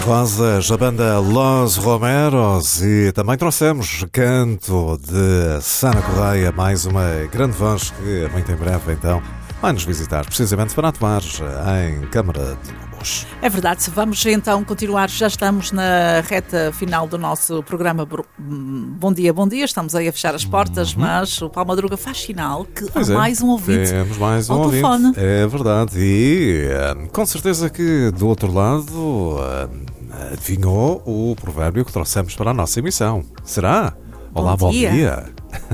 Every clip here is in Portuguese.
Rosas, a banda Los Romeros, e também trouxemos canto de Sana Correia, mais uma grande voz que muito em breve então vai nos visitar, precisamente para atuar em Câmara de Lobos. É verdade, vamos então continuar, já estamos na reta final do nosso programa Bom Dia, Bom Dia, estamos aí a fechar as portas, mas o Paulo Madruga faz sinal que há mais um ouvinte. Temos mais um ao ouvinte, telefone. é verdade, e com certeza que do outro lado adivinhou o provérbio que trouxemos para a nossa emissão. Será? Olá, bom dia.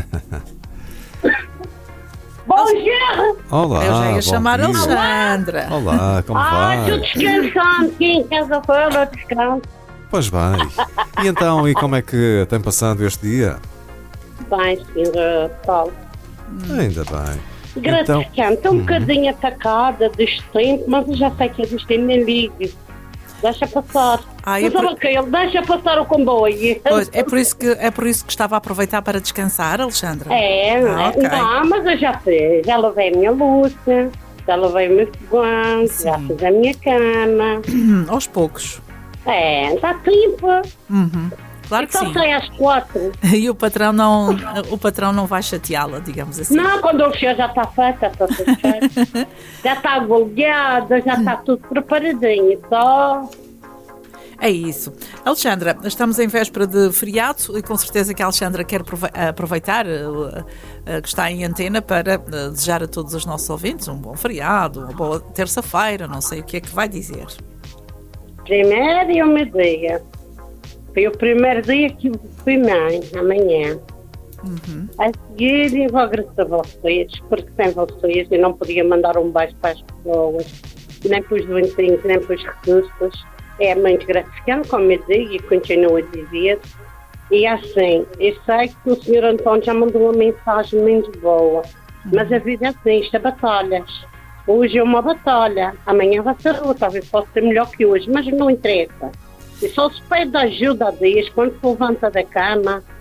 Bom dia! Olá, Eu já ia chamar a dia. Alexandra. Olá, como vai? Estou descansando, aqui em casa fora, descanso. Pois bem. E então, e como é que tem passado este dia? Bem, senhor Paulo. Ainda bem. Gratificante. Estou um bocadinho atacada deste tempo, mas eu já sei que existe nem ligue. Deixa passar. É Deixa passar o comboio. Pois, é por isso que estava a aproveitar para descansar, Alexandra? Ok. Não, mas eu já sei. Já lavei a minha lúcia, já lavei o meu fogão, já fiz a minha cama. Aos poucos. Está limpo. Claro que Só sim. sai às 4. E o patrão não vai chateá-la, digamos assim. Não, quando eu chego já está feita, está tudo feito. Já está agulhada, já está tudo preparadinho. Só. É isso. Alexandra, estamos em véspera de feriado e com certeza que a Alexandra quer aproveitar que está em antena para desejar a todos os nossos ouvintes um bom feriado, uma boa terça-feira, não sei o que é que vai dizer. Primeiro eu me diga. Foi o primeiro dia que fui mãe, amanhã. A seguir eu vou agradecer a vocês, porque sem vocês eu não podia mandar um beijo para as pessoas, nem para os doentinhos, nem para os recursos. É muito gratificante, como eu digo, e continuo a dizer. E assim, eu sei que o Sr. António já mandou uma mensagem muito boa, mas a vida é assim, isto é batalhas. Hoje é uma batalha, amanhã vai ser outra, talvez possa ser melhor que hoje, mas não interessa. Eu só espero de ajuda a Deus quando se levanta da cama,